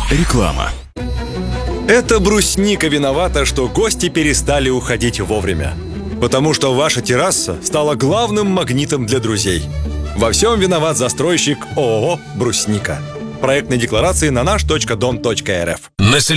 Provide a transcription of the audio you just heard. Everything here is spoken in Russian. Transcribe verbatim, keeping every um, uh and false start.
Реклама. Это брусника виновата, что гости перестали уходить вовремя. Потому что ваша терраса стала главным магнитом для друзей. Во всем виноват застройщик ООО «Брусника». Проектные декларации на наш точка дом точка эр эф. Население